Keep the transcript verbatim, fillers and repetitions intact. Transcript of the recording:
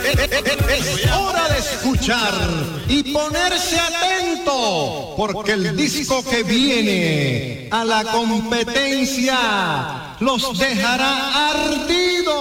Es hora de escuchar y ponerse atento, porque el disco que viene a la competencia los dejará ardidos.